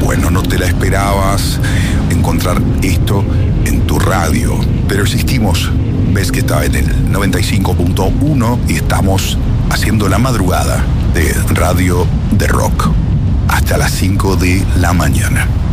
bueno, no te la esperabas encontrar esto en tu radio. Pero existimos, ves que está en el 95.1 y estamos haciendo la madrugada de Radio de Rock hasta las 5 de la mañana.